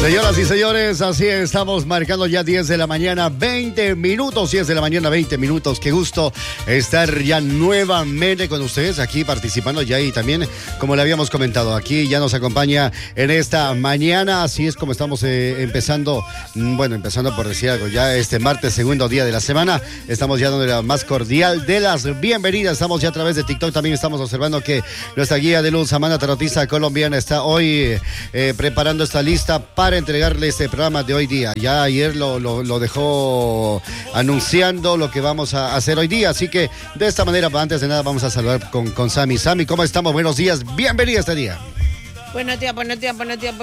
Señoras y señores, así estamos marcando ya 10 de la mañana, 20 minutos, 10 de la mañana, 20 minutos. Qué gusto estar ya nuevamente con ustedes aquí participando ya y también, como le habíamos comentado, aquí ya nos acompaña en esta mañana. Así es como estamos empezando por decir algo, ya este martes, segundo día de la semana. Estamos ya dando la más cordial de las bienvenidas. Estamos ya a través de TikTok, también estamos observando que nuestra guía de luz, Amanda Tarotista colombiana, está hoy preparando esta lista para entregarle este programa de hoy día. Ya ayer lo dejó anunciando lo que vamos a hacer hoy día, así que de esta manera, antes de nada, vamos a saludar con Sammy. Sammy, ¿cómo estamos? Buenos días, bienvenida a este día. Buenos días, buenos días.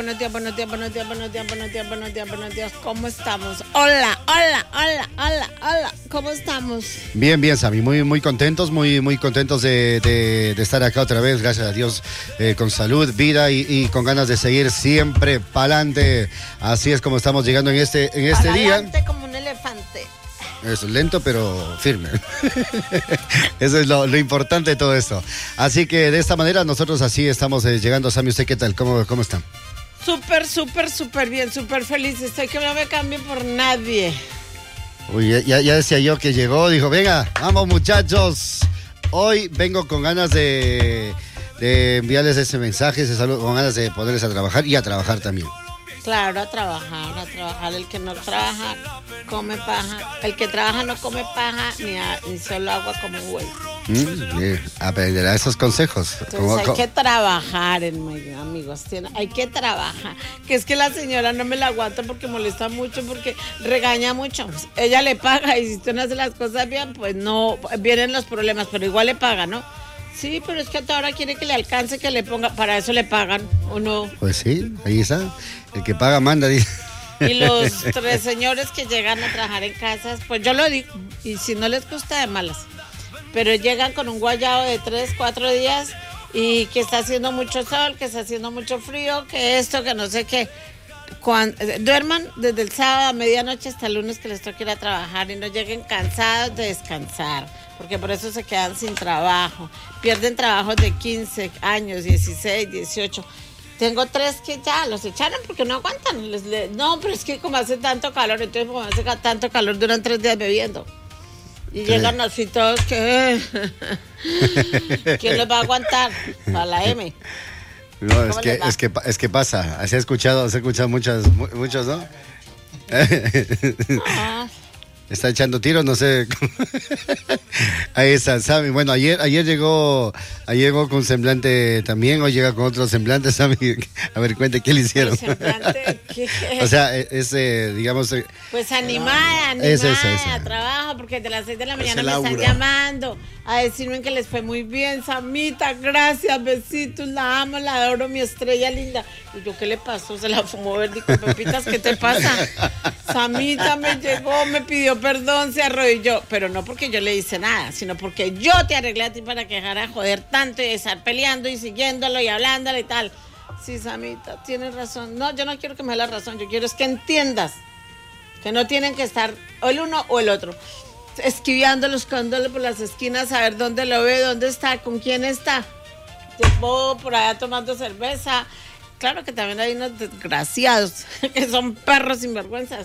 ¿Cómo estamos? Hola. ¿Cómo estamos? Bien, Sammy. Muy contentos, muy contentos de estar acá otra vez. Gracias a Dios, con salud, vida y con ganas de seguir siempre pa'lante. Así es como estamos llegando en este día. Pa'lante como un elefante. Es lento pero firme. Eso es lo importante de todo esto. Así que de esta manera nosotros así estamos llegando. Sammy, ¿usted qué tal? ¿Cómo está? Súper bien, súper feliz. Estoy que no me cambie por nadie. Uy, ya decía yo que llegó. Dijo, venga, vamos muchachos. Hoy vengo con ganas de enviarles ese mensaje, ese saludo, con ganas de ponerles a trabajar y a trabajar también. Claro, a trabajar. El que no trabaja, come paja. El que trabaja no come paja, ni solo agua como un güey. Aprenderá esos consejos. Entonces hay que trabajar, amigos. Hay que trabajar. Que es que la señora no me la aguanta porque molesta mucho, porque regaña mucho. Ella le paga y si usted no hace las cosas bien, pues no vienen los problemas, pero igual le paga, ¿no? Sí, pero es que hasta ahora quiere que le alcance, que le ponga, para eso le pagan, ¿o no? Pues sí, ahí está. El que paga manda, dice. Y los 3 señores que llegan a trabajar en casas, pues yo lo digo, y si no les gusta, de malas. Pero llegan con un guayabo de 3, 4 días y que está haciendo mucho sol, que está haciendo mucho frío, que esto, que no sé qué. Duerman desde el sábado a medianoche hasta el lunes que les toque ir a trabajar y no lleguen cansados de descansar, porque por eso se quedan sin trabajo, pierden trabajos de 15 años, 16, 18. Tengo 3 que ya los echaron porque no aguantan. No, pero es que como hace tanto calor, entonces como hace tanto calor duran 3 días bebiendo. Y llegan así todos que... ¿Quién los va a aguantar? Para la M. No, es que pasa. Se ha escuchado muchos, ¿no? Está echando tiros, no sé. Ahí está, Sammy. Bueno, ayer llegó con semblante también, hoy llega con otro semblante, Sammy. A ver, cuente, ¿qué le hicieron? ¿Semblante qué? O sea, digamos... Pues animada, a trabajo, porque de las 6 de la mañana me están llamando a decirme que les fue muy bien. Samita, gracias, besitos, la amo, la adoro, mi estrella linda. Y yo, ¿qué le pasó? Se la fumó verde con pepitas, ¿qué te pasa? Samita me llegó, me pidió perdón, se arrodilló, pero no porque yo le hice nada, sino porque yo te arreglé a ti para que dejara de joder tanto y de estar peleando y siguiéndolo y hablándole y tal. Sí, Samita, tienes razón. No, yo no quiero que me dé la razón, yo quiero es que entiendas que no tienen que estar o el uno o el otro, esquiviándolo, buscándole por las esquinas, a ver dónde lo ve, dónde está, con quién está. Llevo por allá tomando cerveza. Claro que también hay unos desgraciados que son perros sinvergüenzas,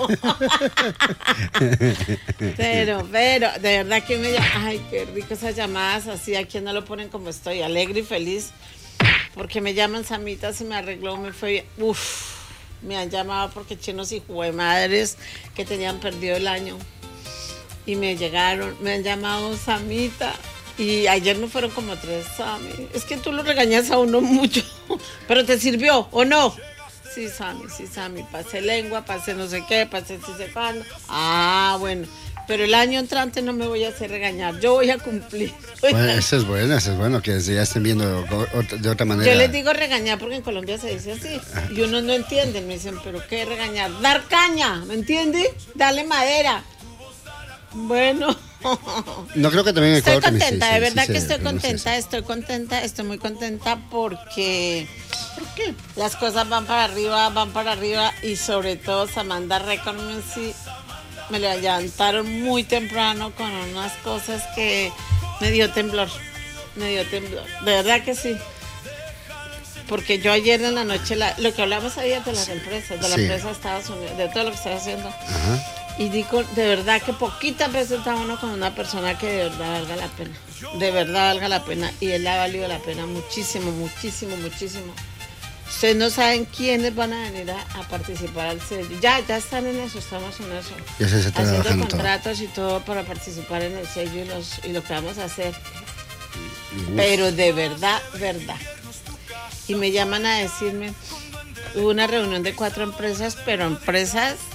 pero de verdad que me llaman, ay, qué rico esas llamadas así, a quien no lo ponen como estoy, alegre y feliz, porque me llaman, Samita, se me arregló, me fue bien, me han llamado porque chinos y madres que tenían perdido el año y me han llamado, Samita. Y ayer me fueron como 3, Sammy. Es que tú lo regañas a uno mucho. ¿Pero te sirvió o no? Sí, Sammy. Pasé lengua, pasé no sé qué, pasé sí sé cuándo. Ah, bueno. Pero el año entrante no me voy a hacer regañar. Yo voy a cumplir. Bueno, eso es bueno, que ya estén viendo de otra manera. Yo les digo regañar porque en Colombia se dice así. Y unos no entienden. Me dicen, ¿pero qué regañar? Dar caña, ¿me entiende? Darle madera. Bueno... No creo que también en Estoy Ecuador contenta, también, de verdad que estoy contenta, estoy muy contenta porque las cosas van para arriba y sobre todo Samantha Records me levantaron muy temprano con unas cosas que me dio temblor, de verdad que sí. porque yo ayer en la noche, lo que hablamos ayer de las empresas, de la empresa de Estados Unidos, de todo lo que está haciendo. Ajá. Y digo, de verdad que poquitas veces está uno con una persona que de verdad valga la pena. De verdad valga la pena. Y él ha valido la pena muchísimo, muchísimo, muchísimo. Ustedes no saben quiénes van a venir a participar al sello. Ya están en eso, estamos en eso. Ya se está haciendo contratos y todo para participar en el sello y lo que vamos a hacer. Uf. Pero de verdad, verdad. Y me llaman a decirme, hubo una reunión de 4 empresas, pero empresas